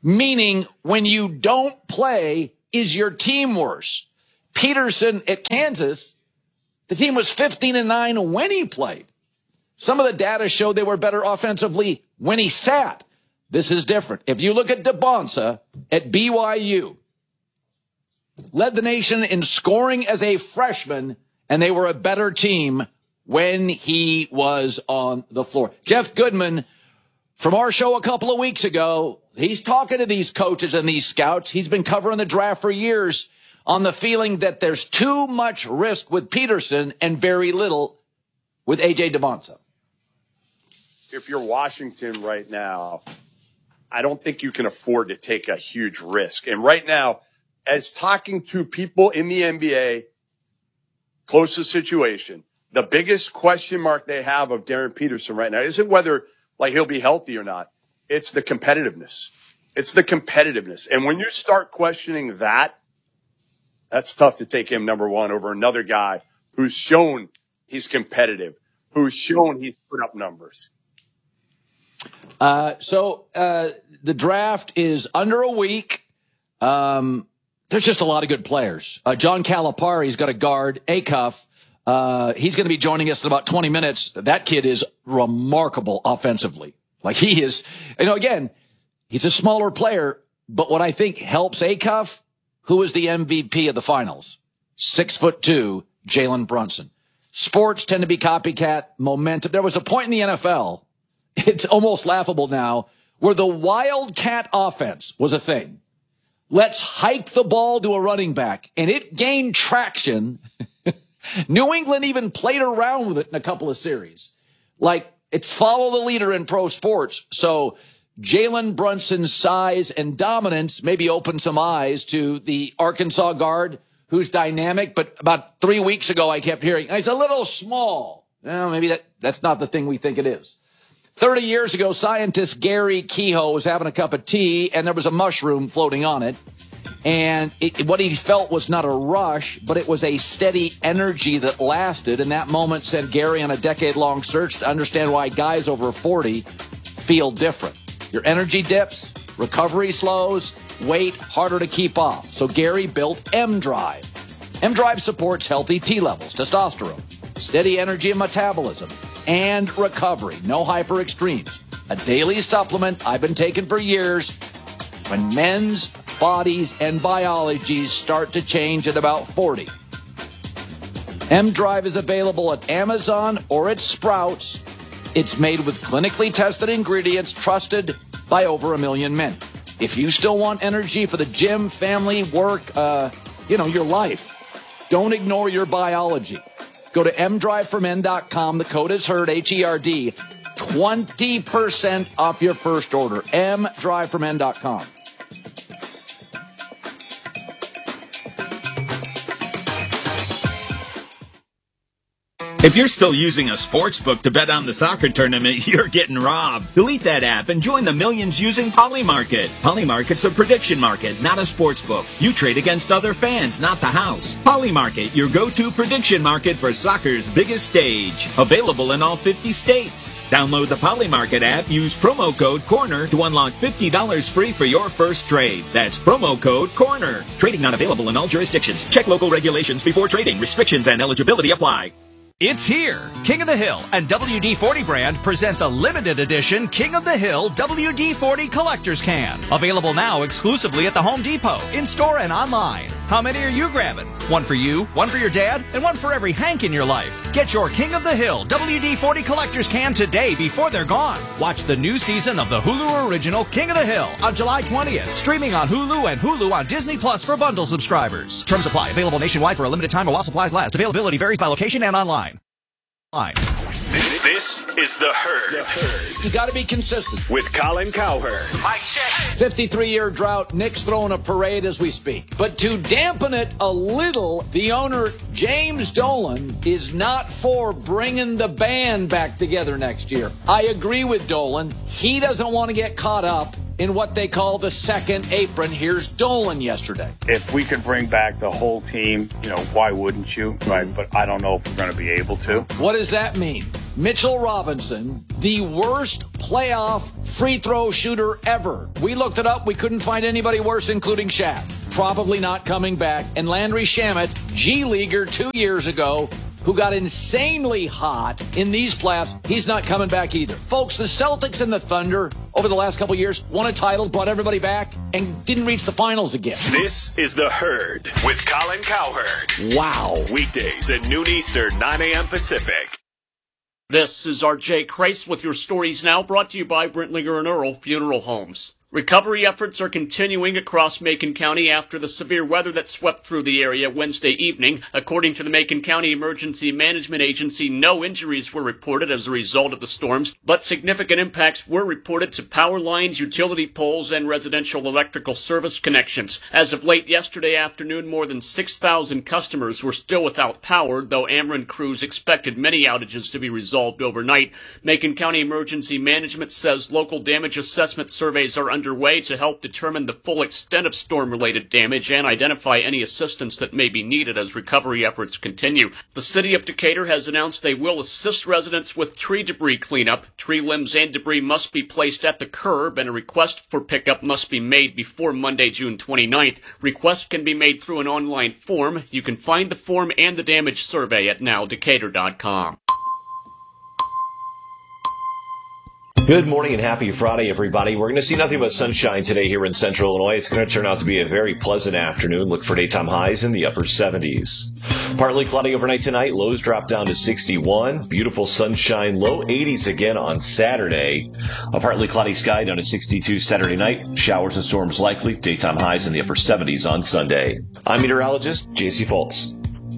meaning when you don't play, is your team worse? Peterson at Kansas, the team was fifteen and nine when he played. Some of the data showed they were better offensively when he sat. This is different. If you look at DeBonsa at B Y U, led the nation in scoring as a freshman, and they were a better team when he was on the floor. Jeff Goodman, from our show a couple of weeks ago, he's talking to these coaches and these scouts. He's been covering the draft for years on the feeling that there's too much risk with Peterson and very little with A J DeBonsa. If you're Washington right now, I don't think you can afford to take a huge risk. And right now, as talking to people in the N B A, closest situation, the biggest question mark they have of Darren Peterson right now isn't whether like he'll be healthy or not. It's the competitiveness. It's the competitiveness. And when you start questioning that, that's tough to take him number one over another guy who's shown he's competitive, who's shown he's put up numbers. Uh, so uh, the draft is under a week. Um, there's just a lot of good players. Uh, John Calipari's got a guard, Acuff. Uh, he's going to be joining us in about twenty minutes. That kid is remarkable offensively. Like he is, you know, again, he's a smaller player, but what I think helps Acuff, who is the M V P of the finals? Six foot two, Jalen Brunson. Sports tend to be copycat momentum. There was a point in the N F L, it's almost laughable now, where the wildcat offense was a thing. Let's hike the ball to a running back, and it gained traction. New England even played around with it in a couple of series. Like, it's follow the leader in pro sports. So Jalen Brunson's size and dominance maybe opened some eyes to the Arkansas guard who's dynamic. But about three weeks ago, I kept hearing, he's a little small. Well, maybe that, that's not the thing we think it is. thirty years ago, scientist Gary Kehoe was having a cup of tea, and there was a mushroom floating on it. And it, what he felt was not a rush, but it was a steady energy that lasted. And that moment sent Gary on a decade-long search to understand why guys over forty feel different. Your energy dips, recovery slows, weight harder to keep off. So Gary built M-Drive. M-Drive supports healthy T levels, testosterone, steady energy and metabolism, and recovery. No hyper extremes. A daily supplement I've been taking for years. When men's bodies and biologies start to change at about forty. M-Drive is available at Amazon or at Sprouts. It's made with clinically tested ingredients trusted by over a million men. If you still want energy for the gym, family, work, uh, you know, your life, don't ignore your biology. Go to m drive for men dot com. The code is HERD, H E R D. twenty percent off your first order. m drive for men dot com. If you're still using a sports book to bet on the soccer tournament, you're getting robbed. Delete that app and join the millions using Polymarket. Polymarket's a prediction market, not a sports book. You trade against other fans, not the house. Polymarket, your go-to prediction market for soccer's biggest stage. Available in all fifty states. Download the Polymarket app, use promo code CORNER to unlock fifty dollars free for your first trade. That's promo code CORNER. Trading not available in all jurisdictions. Check local regulations before trading. Restrictions and eligibility apply. It's here. King of the Hill and W D forty brand present the limited edition King of the Hill W D forty Collector's Can. Available now exclusively at the Home Depot, in-store and online. How many are you grabbing? One for you, one for your dad, and one for every Hank in your life. Get your King of the Hill W D forty Collector's Can today before they're gone. Watch the new season of the Hulu original King of the Hill on July twentieth. Streaming on Hulu and Hulu on Disney Plus for bundle subscribers. Terms apply. Available nationwide for a limited time while supplies last. Availability varies by location and online. Line. This is The Herd. The Herd. You got to be consistent. With Colin Cowherd. Mike check. fifty-three year drought. Nick's throwing a parade as we speak. But to dampen it a little, the owner, James Dolan, is not for bringing the band back together next year. I agree with Dolan. He doesn't want to get caught up in what they call the second apron. Here's Dolan yesterday. If we could bring back the whole team, you know, why wouldn't you? Right, but I don't know if we're going to be able to. What does that mean? Mitchell Robinson, the worst playoff free throw shooter ever. We looked it up. We couldn't find anybody worse, including Shaq. Probably not coming back. And Landry Shamet, G-Leaguer two years ago, who got insanely hot in these playoffs, he's not coming back either. Folks, the Celtics and the Thunder over the last couple of years won a title, brought everybody back, and didn't reach the finals again. This is The Herd with Colin Cowherd. Wow. Weekdays at noon Eastern, nine a.m. Pacific. This is R J Crace with your stories now, brought to you by Brentlinger and Earl Funeral Homes. Recovery efforts are continuing across Macon County after the severe weather that swept through the area Wednesday evening. According to the Macon County Emergency Management Agency, no injuries were reported as a result of the storms, but significant impacts were reported to power lines, utility poles, and residential electrical service connections. As of late yesterday afternoon, more than six thousand customers were still without power, though Ameren crews expected many outages to be resolved overnight. Macon County Emergency Management says local damage assessment surveys are under underway to help determine the full extent of storm-related damage and identify any assistance that may be needed as recovery efforts continue. The city of Decatur has announced they will assist residents with tree debris cleanup. Tree limbs and debris must be placed at the curb, and a request for pickup must be made before Monday, June twenty-ninth. Requests can be made through an online form. You can find the form and the damage survey at now decatur dot com. Good morning and happy Friday, everybody. We're going to see nothing but sunshine today here in central Illinois. It's going to turn out to be a very pleasant afternoon. Look for daytime highs in the upper seventies. Partly cloudy overnight tonight. Lows drop down to sixty-one. Beautiful sunshine. Low eighties again on Saturday. A partly cloudy sky down to sixty-two Saturday night. Showers and storms likely. Daytime highs in the upper seventies on Sunday. I'm meteorologist J C Foltz.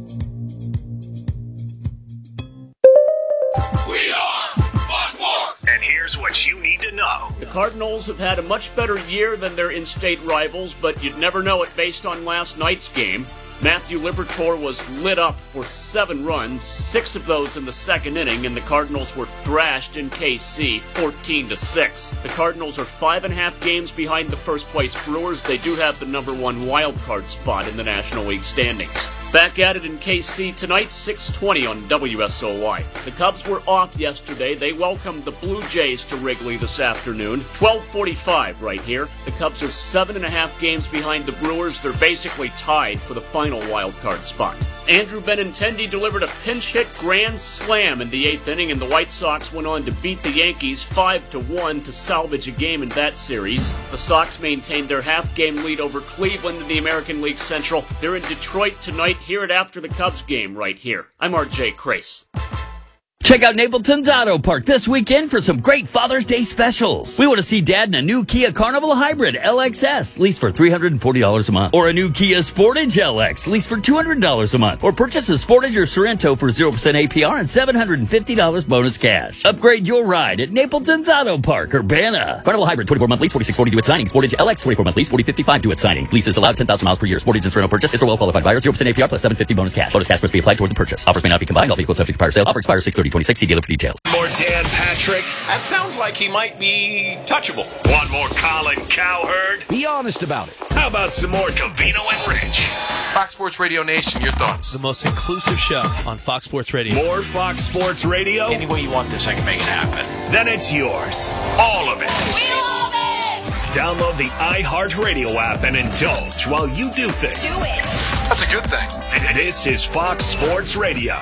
And here's what you need to know. The Cardinals have had a much better year than their in-state rivals, but you'd never know it based on last night's game. Matthew Liberatore was lit up for seven runs, six of those in the second inning, and the Cardinals were thrashed in K C fourteen to six. The Cardinals are five and a half games behind the first-place Brewers. They do have the number one wild card spot in the National League standings. Back at it in K C tonight, six twenty on W S O Y. The Cubs were off yesterday. They welcomed the Blue Jays to Wrigley this afternoon. twelve forty-five right here. The Cubs are seven and a half games behind the Brewers. They're basically tied for the final wild card spot. Andrew Benintendi delivered a pinch hit grand slam in the eighth inning, and the White Sox went on to beat the Yankees five to one to salvage a game in that series. The Sox maintained their half-game lead over Cleveland in the American League Central. They're in Detroit tonight. Hear it after the Cubs game right here. I'm R J Crace. Check out Napleton's Auto Park this weekend for some great Father's Day specials. We want to see Dad in a new Kia Carnival Hybrid L X S, leased for three hundred forty dollars a month. Or a new Kia Sportage L X, leased for two hundred dollars a month. Or purchase a Sportage or Sorento for zero percent A P R and seven hundred fifty dollars bonus cash. Upgrade your ride at Napleton's Auto Park, Urbana. Carnival Hybrid, twenty-four month lease, forty-six forty due at signing. Sportage L X, twenty-four month lease, forty fifty-five due at signing. Lease is allowed ten thousand miles per year. Sportage and Sorento purchase is for well-qualified buyers. zero percent A P R plus seven hundred fifty dollars bonus cash. Bonus cash must be applied toward the purchase. Offers may not be combined. All vehicles subject to prior sale. Offer expires six thirty twenty-six. See dealer for details. More Dan Patrick. That sounds like he might be touchable. Want more Colin Cowherd? Be honest about it. How about some more Covino and Rich? Fox Sports Radio Nation, your thoughts? The most inclusive show on Fox Sports Radio. More Fox Sports Radio? Any way you want this, I can make it happen. Then it's yours. All of it. We love it! Download the iHeartRadio app and indulge while you do things. Do it! That's a good thing. This is Fox Sports Radio.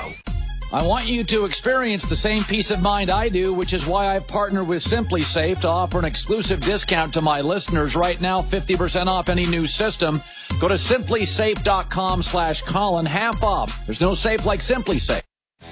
I want you to experience the same peace of mind I do, which is why I've partnered with Simply Safe to offer an exclusive discount to my listeners right now, fifty percent off any new system. Go to simply safe dot com slash Colin, half off. There's no safe like Simply Safe.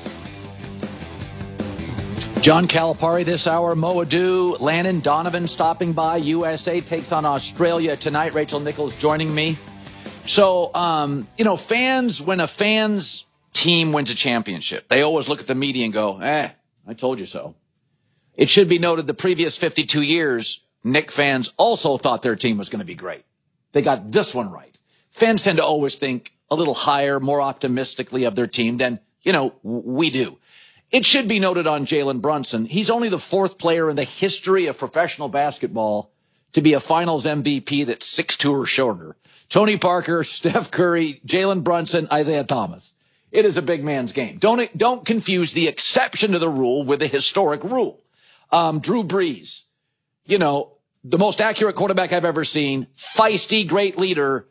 John Calipari this hour, Mo Adu, Landon Donovan stopping by. U S A takes on Australia tonight. Rachel Nichols joining me. So, um, you know, fans, when a fan's team wins a championship, they always look at the media and go, eh, I told you so. It should be noted the previous fifty-two years, Knick fans also thought their team was going to be great. They got this one right. Fans tend to always think a little higher, more optimistically of their team than, you know, we do. It should be noted on Jalen Brunson, he's only the fourth player in the history of professional basketball to be a finals M V P that's six two or shorter. Tony Parker, Steph Curry, Jalen Brunson, Isaiah Thomas. It is a big man's game. Don't, don't confuse the exception to the rule with the historic rule. Um, Drew Brees, you know, the most accurate quarterback I've ever seen, feisty, great leader,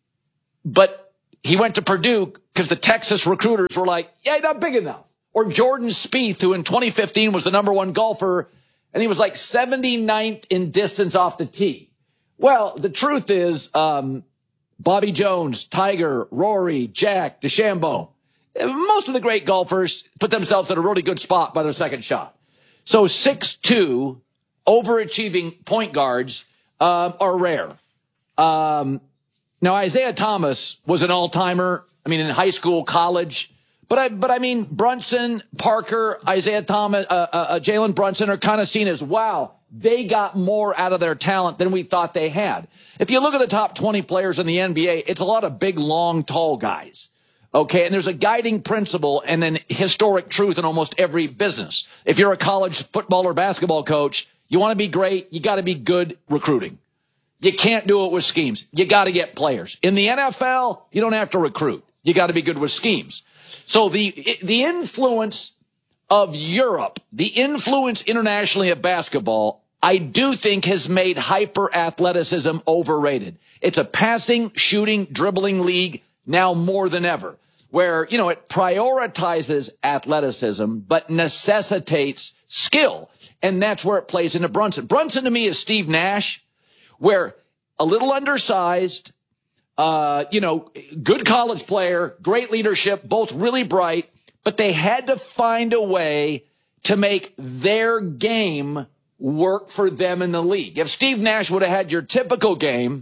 but he went to Purdue because the Texas recruiters were like, yeah, not big enough. Or Jordan Spieth, who in twenty fifteen was the number one golfer, and he was like seventy-ninth in distance off the tee. Well, the truth is, um, Bobby Jones, Tiger, Rory, Jack, DeChambeau, most of the great golfers put themselves in a really good spot by their second shot. So six two overachieving point guards um, are rare. Um, now, Isaiah Thomas was an all-timer, I mean, in high school, college. But I, but I mean, Brunson, Parker, Isaiah Thomas, uh, uh, uh, Jalen Brunson are kind of seen as, wow, they got more out of their talent than we thought they had. If you look at the top twenty players in the N B A, it's a lot of big, long, tall guys. Okay, and there's a guiding principle and then historic truth in almost every business. If you're a college football or basketball coach, you want to be great, you got to be good recruiting. You can't do it with schemes. You got to get players. In the N F L, you don't have to recruit. You got to be good with schemes. So the the influence of Europe, the influence internationally of basketball, I do think has made hyper athleticism overrated. It's a passing, shooting, dribbling league now more than ever, where, you know, it prioritizes athleticism but necessitates skill. And that's where it plays into Brunson. Brunson to me is Steve Nash, where a little undersized, Uh, you know, good college player, great leadership, both really bright, but they had to find a way to make their game work for them in the league. If Steve Nash would have had your typical game,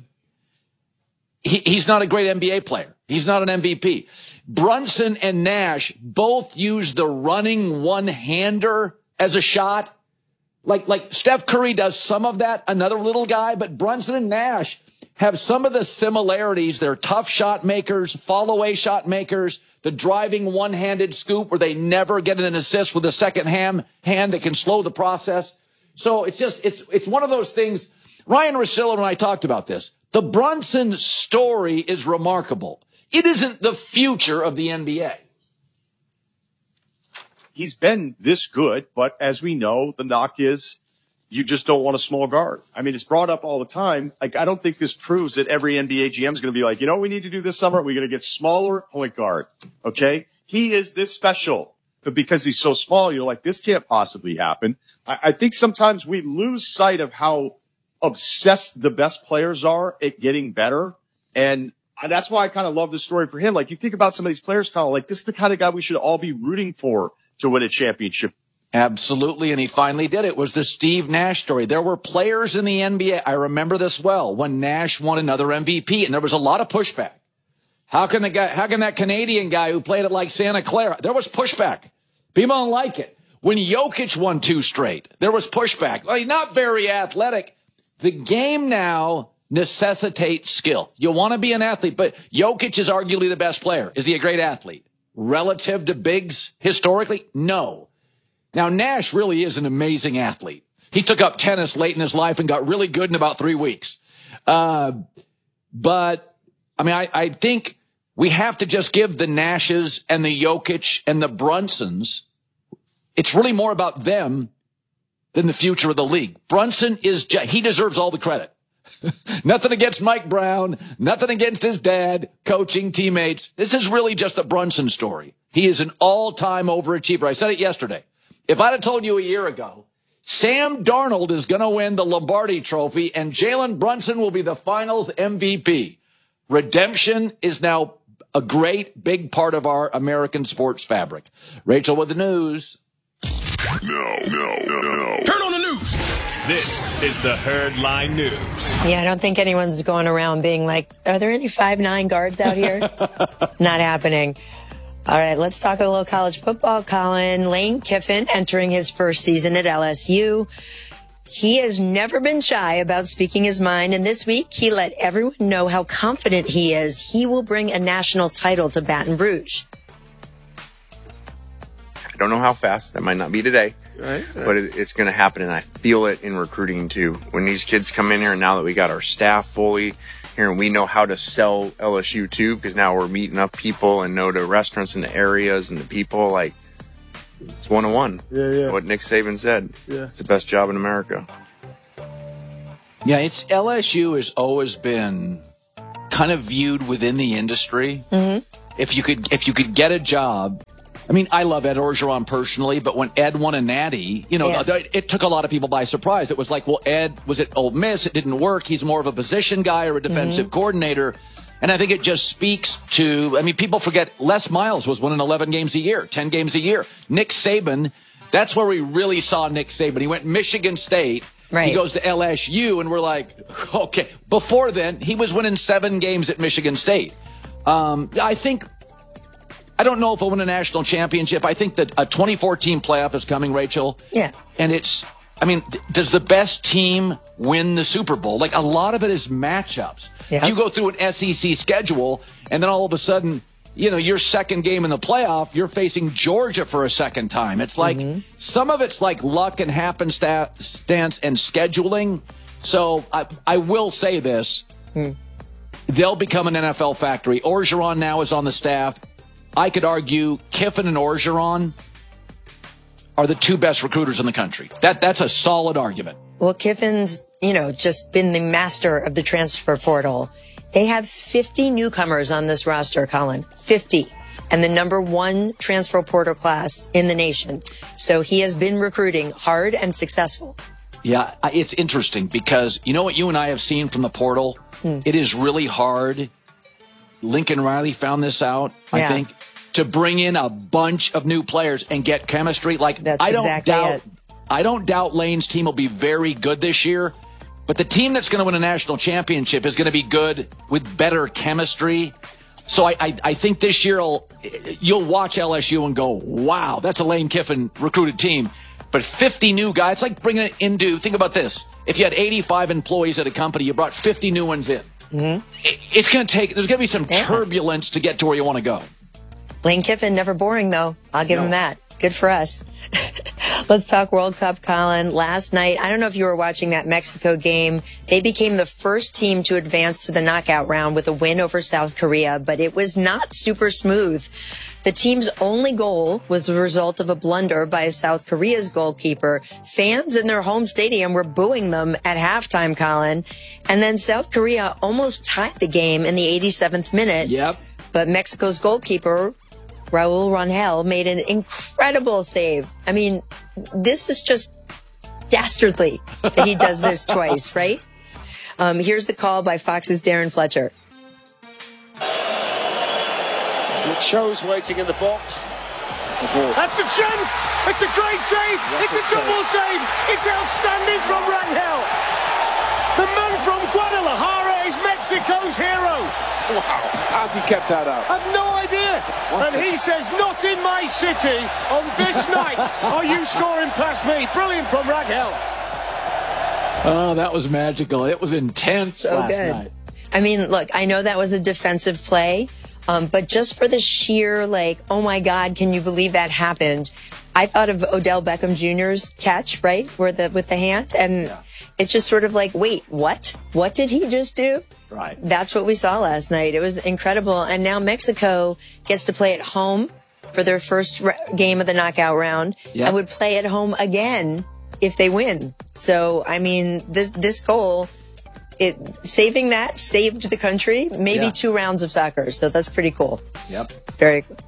he, he's not a great N B A player. He's not an M V P. Brunson and Nash both use the running one-hander as a shot. Like, like Steph Curry does some of that, another little guy, but Brunson and Nash have some of the similarities. They're tough shot makers, fall away shot makers, the driving one-handed scoop where they never get an assist with a second hand, hand that can slow the process. So it's just, it's, it's one of those things. Ryan Russillo and I talked about this. The Brunson story is remarkable. It isn't the future of the N B A. He's been this good, but as we know, the knock is you just don't want a small guard. I mean, it's brought up all the time. Like, I don't think this proves that every N B A G M is going to be like, you know what we need to do this summer? We're going to get smaller point guard. Okay. He is this special, but because he's so small, you're like, this can't possibly happen. I, I think sometimes we lose sight of how obsessed the best players are at getting better. And that's why I kind of love this story for him. Like, you think about some of these players, kind of like, this is the kind of guy we should all be rooting for to win a championship. Absolutely, and he finally did it. It was the Steve Nash story. There were players in the N B A, I remember this well, when Nash won another M V P, and there was a lot of pushback. How can the guy, how can that Canadian guy who played it like Santa Clara? There was pushback. People don't like it. When Jokic won two straight, there was pushback. Well, he's not very athletic. The game now necessitates skill. You want to be an athlete, but Jokic is arguably the best player. Is he a great athlete? Relative to bigs historically? No. Now, Nash really is an amazing athlete. He took up tennis late in his life and got really good in about three weeks. Uh, but, I mean, I, I think we have to just give the Nashes and the Jokic and the Brunsons, it's really more about them than the future of the league. Brunson is, ju- he deserves all the credit. Nothing against Mike Brown, nothing against his dad, coaching, teammates. This is really just a Brunson story. He is an all-time overachiever. I said it yesterday. If I'd have told you a year ago, Sam Darnold is going to win the Lombardi Trophy and Jalen Brunson will be the finals M V P. Redemption is now a great big part of our American sports fabric. Rachel with the news. No, no, no, no. Turn on the news. This is the Herd Line News. Yeah, I don't think anyone's going around being like, are there any five nine guards out here? Not happening. All right, let's talk a little college football. Colin Lane Kiffin entering his first season at L S U. He has never been shy about speaking his mind, and this week he let everyone know how confident he is he will bring a national title to Baton Rouge. I don't know how fast. That might not be today, right, right. but it, it's going to happen, and I feel it in recruiting too. When these kids come in here, and now that we got our staff fully here, and we know how to sell L S U too, because now we're meeting up people and know the restaurants and the areas and the people. Like, it's one on one. Yeah, yeah. What Nick Saban said. Yeah. It's the best job in America. Yeah, it's L S U has always been kind of viewed within the industry. Mm-hmm. If you could, if you could get a job. I mean, I love Ed Orgeron personally, but when Ed won a natty, you know, Yeah. it took a lot of people by surprise. It was like, well, Ed was at Ole Miss. It didn't work. He's more of a position guy or a defensive Mhm. coordinator. And I think it just speaks to, I mean, people forget Les Miles was winning eleven games a year, ten games a year. Nick Saban, that's where we really saw Nick Saban. He went Michigan State. Right. He goes to L S U, and we're like, okay. Before then, he was winning seven games at Michigan State. Um, I think, I don't know if he'll win a national championship. I think that a twenty fourteen playoff is coming, Rachel. Yeah. And it's, I mean, th- does the best team win the Super Bowl? Like, a lot of it is matchups. Yeah. You go through an S E C schedule, and then all of a sudden, you know, your second game in the playoff, you're facing Georgia for a second time. It's like, Mm-hmm. some of it's like luck and happenstance and scheduling. So I, I will say this. Hmm. They'll become an N F L factory. Orgeron now is on the staff. I could argue Kiffin and Orgeron are the two best recruiters in the country. That That's a solid argument. Well, Kiffin's, you know, just been the master of the transfer portal. They have fifty newcomers on this roster, Colin. fifty. And the number one transfer portal class in the nation. So he has been recruiting hard and successful. Yeah, I- it's interesting because you know what you and I have seen from the portal? Hmm. It is really hard. Lincoln Riley found this out, I Yeah. think, to bring in a bunch of new players and get chemistry. Like, That's I don't exactly doubt, it. I don't doubt Lane's team will be very good this year, but the team that's going to win a national championship is going to be good with better chemistry. So I, I, I think this year will you'll watch L S U and go, wow, that's a Lane Kiffin recruited team. But fifty new guys, like bringing it into, think about this. If you had eighty-five employees at a company, you brought fifty new ones in. Mm-hmm. It, it's going to take, there's going to be some Yeah. turbulence to get to where you want to go. Lane Kiffin, never boring, though. I'll give No. him that. Good for us. Let's talk World Cup, Colin. Last night, I don't know if you were watching that Mexico game. They became the first team to advance to the knockout round with a win over South Korea, but it was not super smooth. The team's only goal was the result of a blunder by South Korea's goalkeeper. Fans in their home stadium were booing them at halftime, Colin. And then South Korea almost tied the game in the eighty-seventh minute. Yep. But Mexico's goalkeeper, Raul Rangel, made an incredible save. I mean, this is just dastardly that he does this twice, right? Um, here's the call by Fox's Darren Fletcher. Cho's waiting in the box. That's a chance! It's a great save! It's a double save! It's outstanding from Rangel! The man from Guadalajara is Mexico's hero! Wow, how's he kept that up? I've no idea! What's and it? he says, not in my city on this night are you scoring past me. Brilliant from Rangel. Oh, that was magical. It was intense So last good. night. I mean, look, I know that was a defensive play, um, but just for the sheer, like, oh my God, can you believe that happened? I thought of Odell Beckham Junior's catch, right, where the with the hand, and it's just sort of like, wait, what? What did he just do? Right. That's what we saw last night. It was incredible, and now Mexico gets to play at home for their first ra- game of the knockout round, Yep. and would play at home again if they win. So, I mean, this this goal. It saving that saved the country, maybe Yeah. two rounds of soccer. So that's pretty cool. Yep. Very cool.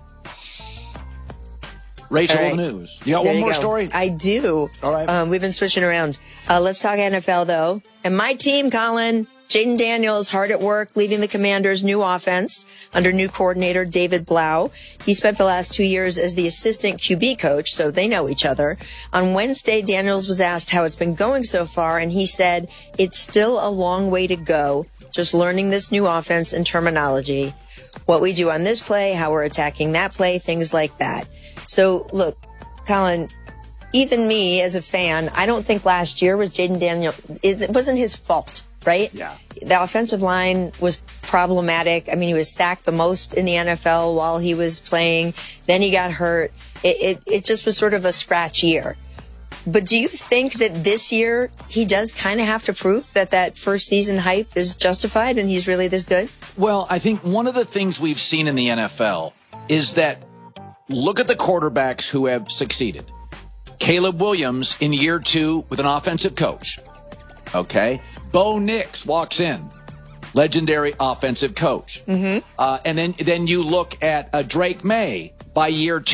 Rachel, All right. news. You got There one you more go. story? I do. All right. Um, we've been switching around. Uh, let's talk N F L though. And my team, Colin, Jaden Daniels, hard at work, leading the Commanders' new offense under new coordinator David Blau. He spent the last two years as the assistant Q B coach, so they know each other. On Wednesday, Daniels was asked how it's been going so far, and he said, it's still a long way to go, just learning this new offense and terminology. What we do on this play, how we're attacking that play, things like that. So, look, Colin, even me as a fan, I don't think last year was Jaden Daniels, it wasn't his fault, right? Yeah. The offensive line was problematic. I mean, he was sacked the most in the N F L while he was playing. Then he got hurt. It, it, it just was sort of a scratch year. But do you think that this year he does kind of have to prove that that first season hype is justified and he's really this good? Well, I think one of the things we've seen in the N F L is that look at the quarterbacks who have succeeded. Caleb Williams in year two with an offensive coach. Okay. Bo Nix walks in. Legendary offensive coach. Mm-hmm. Uh, and then, then you look at uh, Drake May by year two.